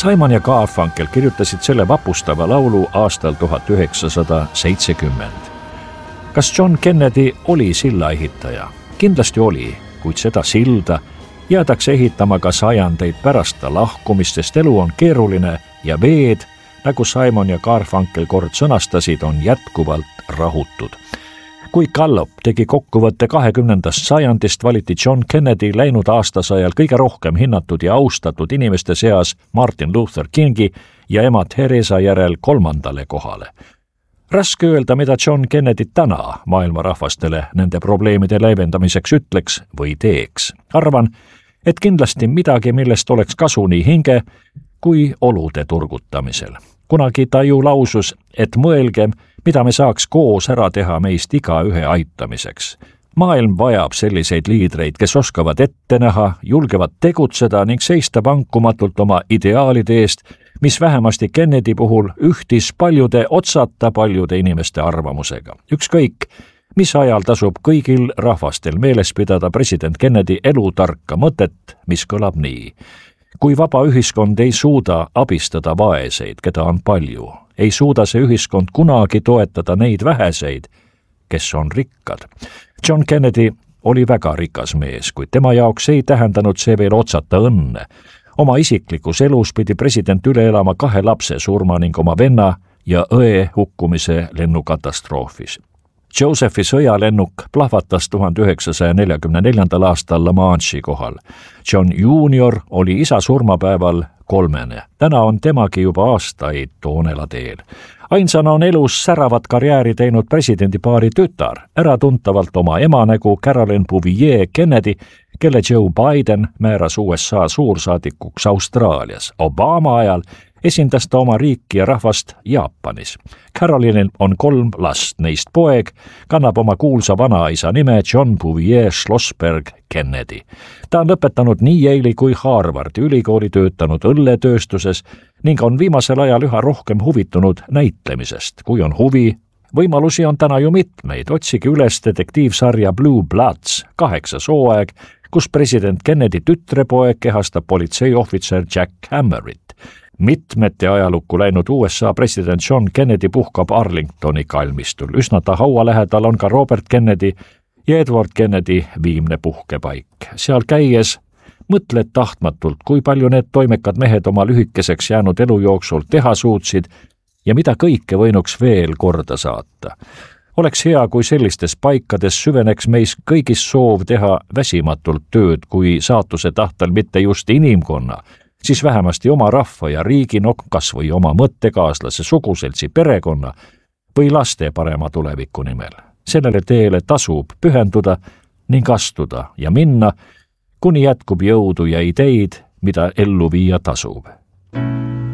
Simon ja Garfunkel kirjutasid selle vapustava laulu aastal 1970. Kas John Kennedy oli sillaehitaja? Kindlasti oli, kuid seda silda jäädakse ehitama ka sajandeid pärast ta lahkumist, sest elu on keeruline ja veed, nagu Simon ja Garfunkel kord sõnastasid, on jätkuvalt rahutud. Kui Gallup tegi kokkuvõtte 20. sajandist, valiti John Kennedy läinud aastasajal kõige rohkem hinnatud ja austatud inimeste seas Martin Luther Kingi ja ema Theresa järel 3. kohale. Raske öelda, mida John Kennedy täna maailma rahvastele nende probleemide leevendamiseks ütleks või teeks. Arvan, et kindlasti midagi, millest oleks kasu nii hinge kui olude turgutamisel. Kunagi ta ju lausus, et mõelgem, mida me saaks koos ära teha meist igaühe aitamiseks. Maailm vajab selliseid liidreid, kes oskavad ette näha, julgevad tegutseda ning seista vankumatult oma ideaalide eest, mis vähemasti Kennedy puhul ühtis otsata paljude inimeste arvamusega. Ükskõik, mis ajal tasub kõigil rahvastel meeles pidada president Kennedy elutarka mõtet, mis kõlab nii. Kui vaba ühiskond ei suuda abistada vaeseid, keda on palju, ei suuda see ühiskond kunagi toetada neid väheseid, kes on rikkad. John Kennedy oli väga rikas mees, kuid tema jaoks ei tähendanud see veel otsata õnne. Oma isiklikus elus pidi president üle elama 2 lapse surma ning oma venna ja õe hukkumise lennukatastroofis. Josephi sõjalennuk plahvatas 1944. aastal La Manche'i kohal. John Junior oli isa surmapäeval 3. Täna on temagi juba aastaid toonela teel. Ainsana on elus säravat karjääri teinud presidendipaari tütar, äratuntavalt oma emanägu Carolyn Bouvier Kennedy, kelle Joe Biden määras USA suursaadikuks Austraalias. Obama ajal esindas ta oma riiki ja rahvast Jaapanis. Carolynil on 3 last, neist poeg kannab oma kuulsa vanaisa nime John Bouvier Schlossberg Kennedy. Ta on lõpetanud nii Yale'i kui Harvardi ülikooli, töötanud õlletööstuses ning on viimasel ajal üha rohkem huvitunud näitlemisest. Kui on huvi, võimalusi on täna ju mitmeid. Otsige üles detektiivsarja Blue Bloods 8. hooaeg, kus president Kennedy tütrepoeg kehastab politseiohvitser Jack Hammerit. Mitmete ajalukku läinud USA president John Kennedy puhkab Arlingtoni kalmistul. Üsna ta haua lähedal on ka Robert Kennedy ja Edward Kennedy viimne puhkepaik. Seal käies mõtled tahtmatult, kui palju need toimekad mehed oma lühikeseks jäänud elu jooksul teha suutsid ja mida kõike võinuks veel korda saata. Oleks hea, kui sellistes paikades süveneks meis kõigis soov teha väsimatult tööd, kui saatuse tahtel mitte just inimkonna, siis vähemasti oma rahva ja riigi, kas või oma mõttekaaslase, suguseltsi, perekonna või laste parema tuleviku nimel. Sellele teele tasub pühenduda ning astuda ja minna, kuni jätkub jõudu ja ideid, mida ellu viia tasub.